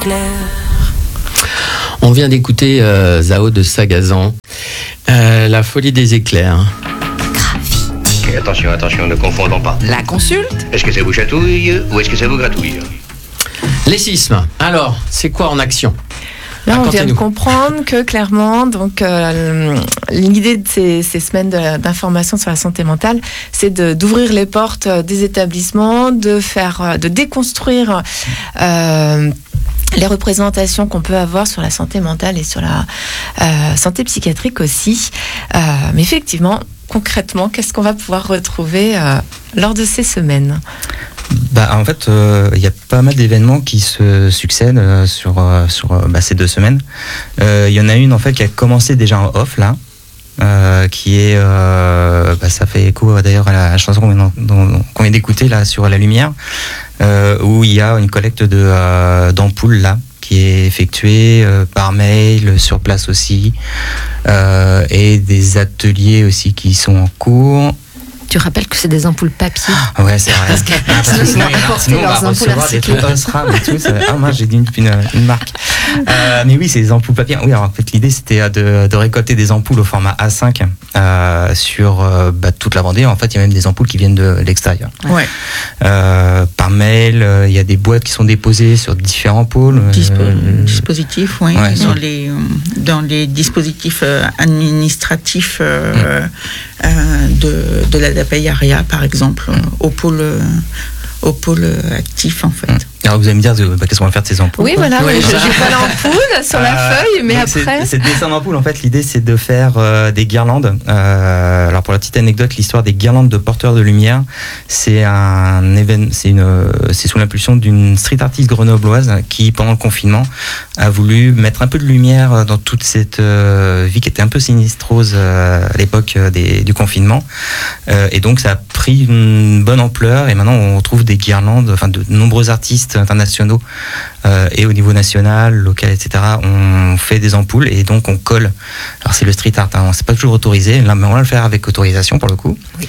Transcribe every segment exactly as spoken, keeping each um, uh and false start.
éclairs. On vient d'écouter euh, Zao de Sagazan, euh, La folie des éclairs. Et attention, attention, ne confondons pas. La consulte. Est-ce que ça vous chatouille ou est-ce que ça vous gratouille? Les sismes, alors, c'est quoi en action? Là, on vient de comprendre que clairement, donc euh, l'idée de ces, ces semaines de, d'information sur la santé mentale, c'est de, d'ouvrir les portes des établissements, de faire, de déconstruire euh, les représentations qu'on peut avoir sur la santé mentale et sur la euh, santé psychiatrique aussi. Euh, mais effectivement, concrètement, qu'est-ce qu'on va pouvoir retrouver euh, lors de ces semaines ? Bah, en fait, il euh, y a pas mal d'événements qui se succèdent euh, sur, euh, sur euh, bah, ces deux semaines. Il euh, y en a une en fait qui a commencé déjà en off là, euh, qui est, euh, bah, ça fait écho d'ailleurs à la chanson qu'on vient, dont, qu'on vient d'écouter là sur La Lumière, euh, où il y a une collecte de euh, d'ampoules là qui est effectuée euh, par mail, sur place aussi, euh, et des ateliers aussi qui sont en cours. Tu rappelles que c'est des ampoules papier. Ah ouais, c'est vrai. Parce que ah, parce que sinon, sinon on va recevoir des trucs Osram et tout. Ça, ah, moi, j'ai dit une, une, une marque. Euh, mais oui, c'est des ampoules papier. Oui, alors en fait, l'idée, c'était de, de récolter des ampoules au format A cinq euh, sur euh, bah, toute la Vendée. En fait, il y a même des ampoules qui viennent de l'extérieur. Ouais. Euh, par mail, il euh, y a des boîtes qui sont déposées sur différents pôles. Dispo- euh, dispositifs, oui. Ouais, dans, les, dans les dispositifs euh, administratifs euh, euh, de, de la D A P I ARIA, par exemple, euh, au pôle, euh, au pôle actif, en fait. Alors vous allez me dire, bah, qu'est-ce qu'on va faire de ces ampoules? Oui, voilà, oui, je n'ai pas l'ampoule sur la euh, feuille, mais après... C'est, c'est le dessin d'ampoule, en fait, l'idée c'est de faire euh, des guirlandes. Euh, alors pour la petite anecdote, l'histoire des guirlandes de porteurs de lumière, c'est un événement, c'est, une, c'est sous l'impulsion d'une street artiste grenobloise qui, pendant le confinement, a voulu mettre un peu de lumière dans toute cette euh, vie qui était un peu sinistrose euh, à l'époque des, du confinement. Euh, et donc ça a pris une bonne ampleur et maintenant on trouve des guirlandes, enfin de nombreux artistes internationaux euh, et au niveau national, local, et cetera. On fait des ampoules et donc on colle. Alors c'est le street art, hein, c'est pas toujours autorisé, là mais on va le faire avec autorisation pour le coup. Oui.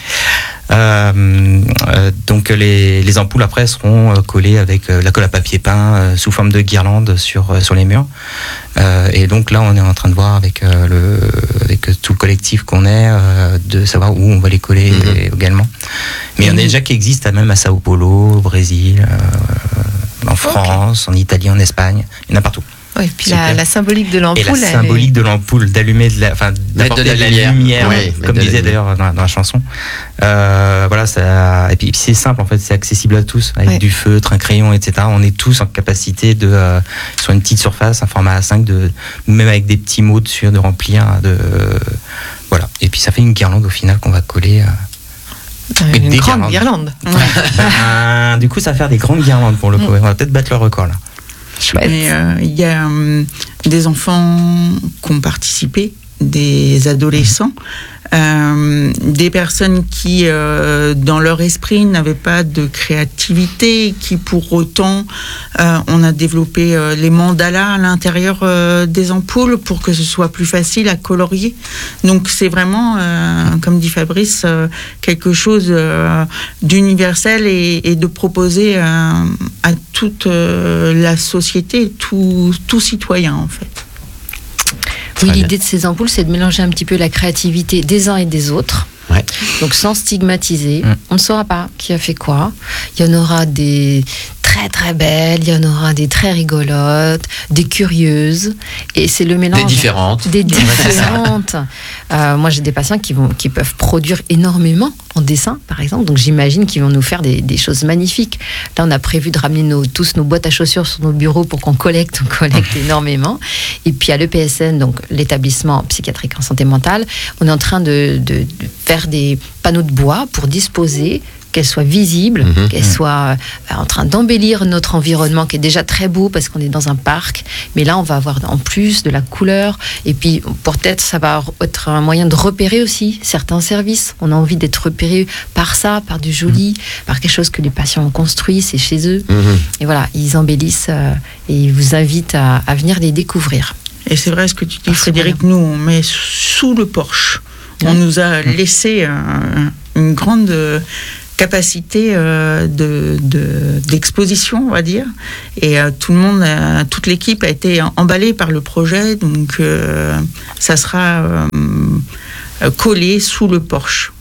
Euh, euh, donc les, les ampoules après seront euh, collées avec euh, la colle à papier peint euh, sous forme de guirlande sur euh, sur les murs. Euh, et donc là on est en train de voir avec euh, le avec tout le collectif qu'on est euh, de savoir où on va les coller mmh. également. Mais il y en a déjà qui existent même à Sao Paulo, au Brésil, euh, en France, okay. en Italie, en Espagne, il y en a partout. Oui, puis la, la symbolique de l'ampoule. Et la symbolique est... de l'ampoule, d'allumer de la, enfin, d'apporter de la, de la lumière, lumière oui, comme disait d'ailleurs dans, dans la chanson. Euh, voilà, ça, et puis, et puis c'est simple en fait, c'est accessible à tous, avec oui. du feutre, un crayon, et cetera. On est tous en capacité de, euh, sur une petite surface, un format A cinq, de, même avec des petits mots dessus, de remplir, de, euh, voilà. Et puis ça fait une guirlande au final qu'on va coller. Euh, Euh, une grande guirlande. Ouais. ben, du coup, ça va faire des grandes guirlandes pour le coup. Mm. On va peut-être battre le record là. Chouette. Il euh, y a euh, des enfants qui ont participé, des adolescents, euh, des personnes qui, euh, dans leur esprit, n'avaient pas de créativité, qui pour autant, euh, on a développé euh, les mandalas à l'intérieur euh, des ampoules pour que ce soit plus facile à colorier. Donc c'est vraiment, euh, comme dit Fabrice, euh, quelque chose euh, d'universel et, et de proposer euh, à toute euh, la société, tout, tout citoyen en fait. Oui, l'idée de ces ampoules, c'est de mélanger un petit peu la créativité des uns et des autres. Ouais. Donc sans stigmatiser. Mmh. On ne saura pas qui a fait quoi. Il y en aura des très très belles, il y en aura des très rigolotes, des curieuses. Et c'est le mélange. Des différentes. Des différentes. euh, moi, j'ai des patients qui, vont, qui peuvent produire énormément en dessin, par exemple. Donc j'imagine qu'ils vont nous faire des, des choses magnifiques. Là, on a prévu de ramener nos, tous nos boîtes à chaussures sur nos bureaux pour qu'on collecte. On collecte énormément. Et puis à l'E P S N, donc l'établissement psychiatrique en santé mentale, on est en train de, de, de faire des panneaux de bois pour disposer, qu'elles soient visibles, mmh, qu'elles mmh. soient euh, en train d'embellir notre environnement qui est déjà très beau parce qu'on est dans un parc. Mais là, on va avoir en plus de la couleur. Et puis, peut-être, ça va être un moyen de repérer aussi certains services. On a envie d'être repéré par ça, par du joli, mmh. par quelque chose que les patients ont construit, c'est chez eux. Mmh. Et voilà, ils embellissent euh, et ils vous invitent à, à venir les découvrir. Et c'est vrai ce que tu dis, Frédéric, nous, on met sous le porche. On nous a laissé euh, une grande capacité euh, de, de, d'exposition, on va dire. Et euh, tout le monde, euh, toute l'équipe a été emballée par le projet, donc euh, ça sera euh, collé sous le porche.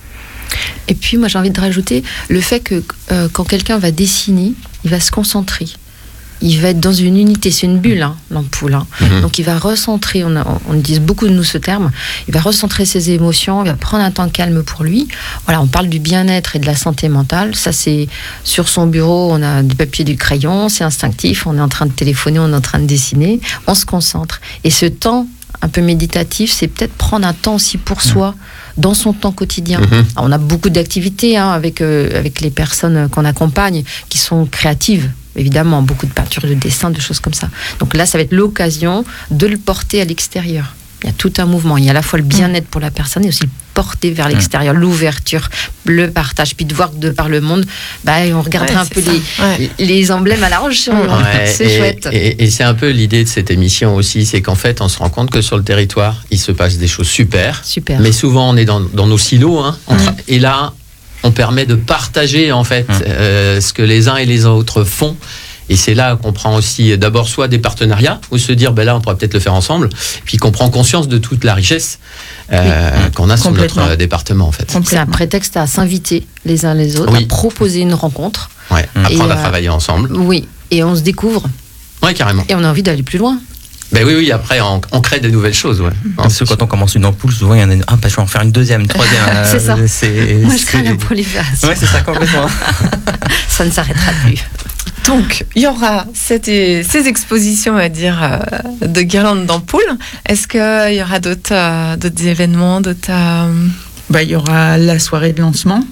Et puis moi j'ai envie de rajouter le fait que euh, quand quelqu'un va dessiner, il va se concentrer. Il va être dans une unité, c'est une bulle, hein, l'ampoule. Hein. Mmh. Donc il va recentrer, on, a, on utilise beaucoup de nous ce terme, il va recentrer ses émotions, il va prendre un temps calme pour lui. Voilà, on parle du bien-être et de la santé mentale. Ça, c'est sur son bureau, on a du papier, du crayon, c'est instinctif, on est en train de téléphoner, on est en train de dessiner, on se concentre. Et ce temps un peu méditatif, c'est peut-être prendre un temps aussi pour soi, dans son temps quotidien. Mmh. Alors, on a beaucoup d'activités hein, avec, euh, avec les personnes qu'on accompagne qui sont créatives. Évidemment, beaucoup de peinture, de dessin, de choses comme ça. Donc là, ça va être l'occasion de le porter à l'extérieur. Il y a tout un mouvement. Il y a à la fois le bien-être pour la personne et aussi le porter vers l'extérieur, l'ouverture, le partage. Puis de voir que de par le monde, bah, on regarderait ouais, un peu les, ouais. les emblèmes à la roche sur le monde. Ouais, c'est et, chouette. Et, et c'est un peu l'idée de cette émission aussi, c'est qu'en fait, on se rend compte que sur le territoire, il se passe des choses super. Super. Mais souvent, on est dans, dans nos silos. Hein, mmh. tra- et là, on permet de partager en fait mmh. euh, ce que les uns et les autres font. Et c'est là qu'on prend aussi d'abord soit des partenariats, ou se dire ben là on pourrait peut-être le faire ensemble, puis qu'on prend conscience de toute la richesse euh, oui. qu'on a sur notre département en fait. C'est un prétexte à s'inviter les uns les autres, oui. à proposer une rencontre. Ouais, apprendre à euh, travailler ensemble. Oui, et on se découvre. Oui, carrément. Et on a envie d'aller plus loin. Ben oui, oui, après, on, on crée des nouvelles choses, ouais. Parce que quand on commence une ampoule, souvent, il y en a une, ah, bah, je vais en faire une deuxième, une troisième. c'est ça. C'est, Moi, je crains la prolifération. Ouais, c'est ça, complètement. Ça ne s'arrêtera plus. Donc, il y aura cette, ces expositions, on va dire, euh, de guirlandes d'ampoules. Est-ce qu'il y aura d'autres, euh, d'autres événements, d'autres... Euh... Bah, il y aura la soirée de lancement.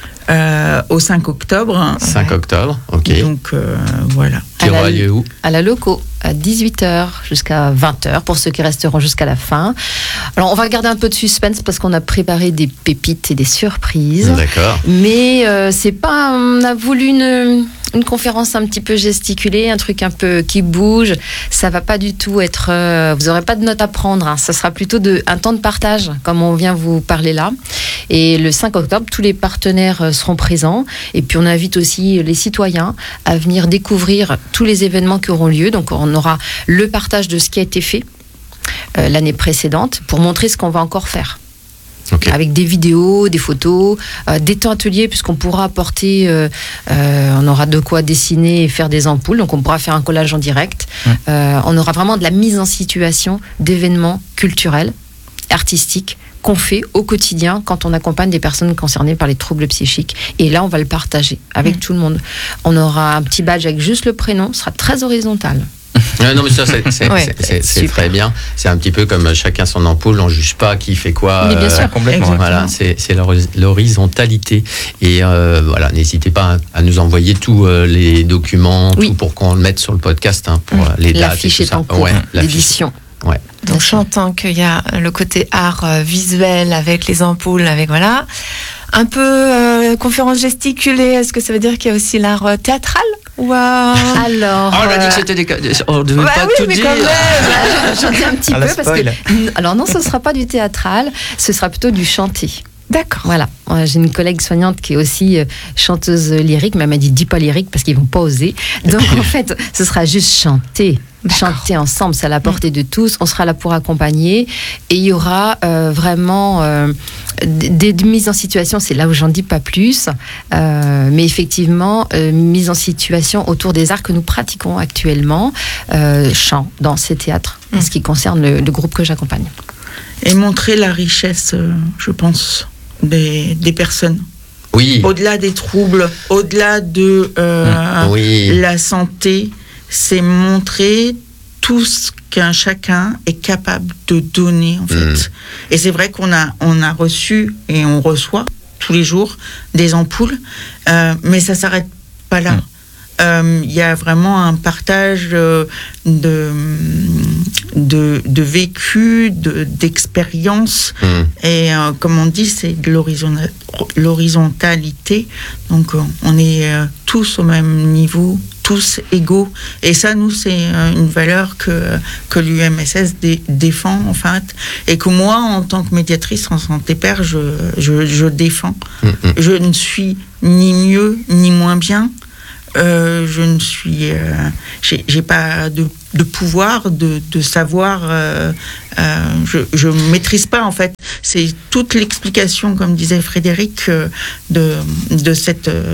Euh, au cinq octobre. cinq octobre, ok. Donc, euh, voilà. Qui aura lieu où ? À la Loco, à dix-huit heures jusqu'à vingt heures, pour ceux qui resteront jusqu'à la fin. Alors, on va garder un peu de suspense parce qu'on a préparé des pépites et des surprises. D'accord. Mais euh, c'est pas... On a voulu une... une conférence un petit peu gesticulée, un truc un peu qui bouge. Ça va pas du tout être... Euh, vous aurez pas de notes à prendre. Hein. Ça sera plutôt de, un temps de partage, comme on vient vous parler là. Et le cinq octobre, tous les partenaires seront présents. Et puis, on invite aussi les citoyens à venir découvrir tous les événements qui auront lieu. Donc, on aura le partage de ce qui a été fait euh, l'année précédente pour montrer ce qu'on va encore faire. Okay. Avec des vidéos, des photos, euh, des temps ateliers, puisqu'on pourra apporter, euh, euh, on aura de quoi dessiner et faire des ampoules, donc on pourra faire un collage en direct. Mmh. Euh, on aura vraiment de la mise en situation d'événements culturels, artistiques, qu'on fait au quotidien quand on accompagne des personnes concernées par les troubles psychiques. Et là, on va le partager avec mmh. tout le monde. On aura un petit badge avec juste le prénom, ce sera très horizontal. Ouais, non mais ça c'est, c'est, ouais, c'est, c'est, c'est très bien. C'est un petit peu comme chacun son ampoule, on juge pas qui fait quoi. Mais bien sûr, euh, complètement. Voilà, c'est, c'est l'horizontalité. Et euh, voilà, n'hésitez pas à nous envoyer tous euh, les documents, oui. tout pour qu'on le mette sur le podcast, hein, pour mmh. les dates l'affiche et tout est en ça. cours Ouais, l'édition. Ouais. Donc j'entends qu'il y a le côté art euh, visuel avec les ampoules, avec voilà. Un peu euh, conférence gesticulée, est-ce que ça veut dire qu'il y a aussi l'art euh, théâtral ou euh... Alors, oh, on a dit que c'était des... On ne devait ouais, pas oui, tout mais dire. Quand même. J'en dis un petit peu parce que... Alors non, ce ne sera pas du théâtral, ce sera plutôt du chanté. D'accord. Voilà. J'ai une collègue soignante qui est aussi chanteuse lyrique, mais elle m'a dit dis pas lyrique parce qu'ils vont pas oser. Donc en fait, ce sera juste chanter. D'accord. Chanter ensemble, c'est à la portée de tous. On sera là pour accompagner et il y aura euh, vraiment euh, des, des mises en situation. C'est là où j'en dis pas plus, euh, mais effectivement euh, mise en situation autour des arts que nous pratiquons actuellement, euh, chant, danse et théâtre, mmh. en ce qui concerne le, le groupe que j'accompagne. Et montrer la richesse, euh, je pense, des, des personnes. Oui. Au-delà des troubles, au-delà de euh, mmh. oui. la santé. C'est montrer tout ce qu'un chacun est capable de donner, en fait. Mmh. Et c'est vrai qu'on a, on a reçu et on reçoit tous les jours des ampoules, euh, mais ça ne s'arrête pas là. Il mmh. euh, y a vraiment un partage de, de, de vécu, de, d'expérience. Mmh. Et euh, comme on dit, c'est de l'horizontalité. Donc, euh, on est euh, tous au même niveau, tous égaux. Et ça, nous, c'est une valeur que, que l'U M S S dé, défend, en fait, et que moi, en tant que médiatrice en santé père, je, je, je défends. Mm-hmm. Je ne suis ni mieux, ni moins bien. Euh, je ne suis... Euh, j'ai, j'ai pas de, de pouvoir, de, de savoir... Euh, euh, je ne maîtrise pas, en fait. C'est toute l'explication, comme disait Frédéric, euh, de, de cette... Euh,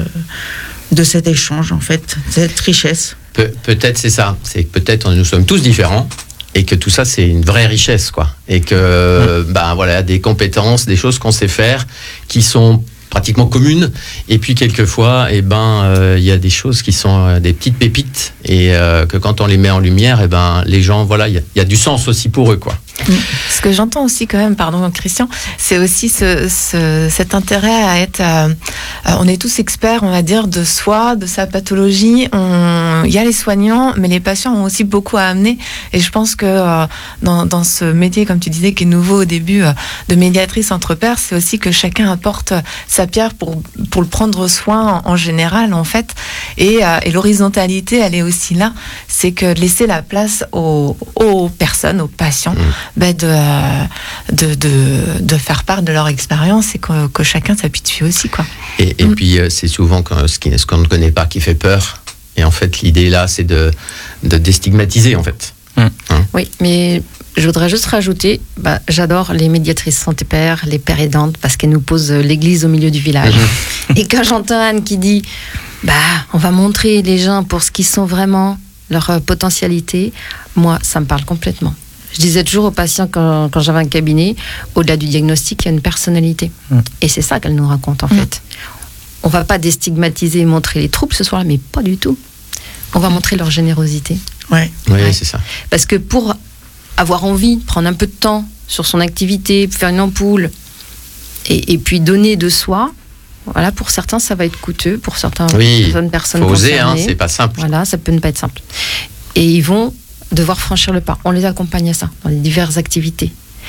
de cet échange, en fait, cette richesse. Pe- peut-être c'est ça, c'est que peut-être nous sommes tous différents et que tout ça c'est une vraie richesse, quoi. Et que mmh. ben voilà, des compétences, des choses qu'on sait faire qui sont pratiquement communes, et puis quelquefois et ben il euh, y a des choses qui sont euh, des petites pépites et euh, que quand on les met en lumière, et ben les gens, voilà, il y, y a du sens aussi pour eux, quoi. Ce que j'entends aussi quand même, pardon Christian, c'est aussi ce, ce, cet intérêt à être, euh, on est tous experts, on va dire, de soi, de sa pathologie. On, il y a les soignants, mais les patients ont aussi beaucoup à amener. Et je pense que euh, dans, dans ce métier, comme tu disais, qui est nouveau au début, euh, de médiatrice entre pairs, c'est aussi que chacun apporte sa pierre pour pour le prendre soin en, en général, en fait. Et, euh, et l'horizontalité, elle est aussi là. C'est que laisser la place aux, aux personnes, aux patients. Mmh. Ben de, de, de, de faire part de leur expérience et que, que chacun s'appuie dessus aussi, quoi. Et, et mm. puis, euh, c'est souvent ce, qui, ce qu'on ne connaît pas qui fait peur. Et en fait, l'idée là, c'est de, de déstigmatiser, en fait. Mm. Hein? Oui, mais je voudrais juste rajouter, bah, j'adore les médiatrices santé père, les pères aidantes, parce qu'elles nous posent l'église au milieu du village. Mm-hmm. Et quand j'entends Anne qui dit, bah, on va montrer les gens pour ce qu'ils sont vraiment, leur euh, potentialité, moi, ça me parle complètement. Je disais toujours aux patients quand, quand j'avais un cabinet, au-delà du diagnostic, il y a une personnalité. Mmh. Et c'est ça qu'elle nous raconte, en mmh. fait. On ne va pas déstigmatiser et montrer les troubles ce soir-là, mais pas du tout. On va montrer leur générosité. Ouais. Oui, ouais. c'est ça. Parce que pour avoir envie de prendre un peu de temps sur son activité, faire une ampoule, et, et puis donner de soi, voilà, pour certains, ça va être coûteux. Pour certains, oui, certaines personnes faut oser, hein, concernées, c'est pas simple. Voilà, ça peut ne pas être simple. Et ils vont devoir franchir le pas. On les accompagne à ça, dans les diverses activités.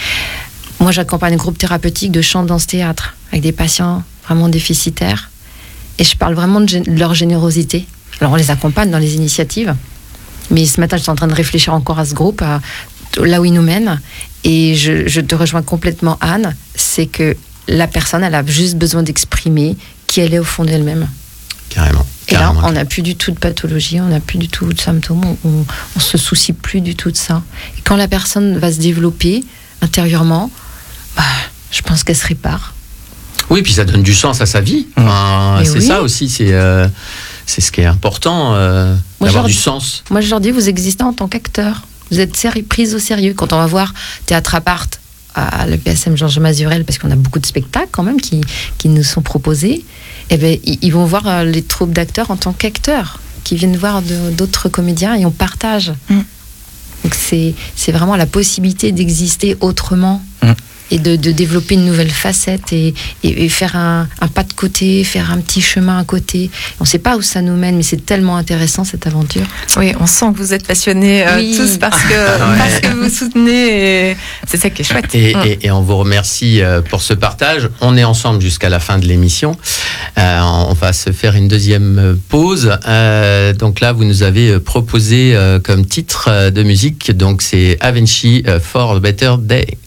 Moi, j'accompagne un groupe thérapeutique de chant, danse, théâtre, avec des patients vraiment déficitaires. Et je parle vraiment de, gé- de leur générosité. Alors, on les accompagne dans les initiatives. Mais ce matin, je suis en train de réfléchir encore à ce groupe, à, là où ils nous mènent. Et je, je te rejoins complètement, Anne. C'est que la personne, elle a juste besoin d'exprimer qui elle est au fond d'elle-même. Carrément. Et là, on n'a plus du tout de pathologie, on n'a plus du tout de symptômes, on ne se soucie plus du tout de ça. Et quand la personne va se développer intérieurement, bah, je pense qu'elle se répare. Oui, puis ça donne du sens à sa vie. Enfin, c'est oui. ça aussi, c'est, euh, c'est ce qui est important, euh, moi, d'avoir du dis, sens. Moi, je leur dis, vous existez en tant qu'acteur. Vous êtes séri- prise au sérieux. Quand on va voir Théâtre à part à l'E P S M Georges Mazurel, parce qu'on a beaucoup de spectacles quand même qui, qui nous sont proposés, eh ben, ils vont voir les troupes d'acteurs en tant qu'acteurs, qui viennent voir de, d'autres comédiens et on partage. Mm. Donc c'est, c'est vraiment la possibilité d'exister autrement mm. et de, de développer une nouvelle facette et, et, et faire un, un pas de côté, faire un petit chemin à côté. On ne sait pas où ça nous mène, mais c'est tellement intéressant cette aventure. Oui, on sent que vous êtes passionnés euh, oui. tous parce que, ouais. parce que vous soutenez et c'est ça qui est chouette. Et, mm. et, et on vous remercie pour ce partage. On est ensemble jusqu'à la fin de l'émission. Euh, on va se faire une deuxième pause. Euh, donc là, vous nous avez proposé euh, comme titre de musique, donc c'est Avicii, uh, For a Better Day.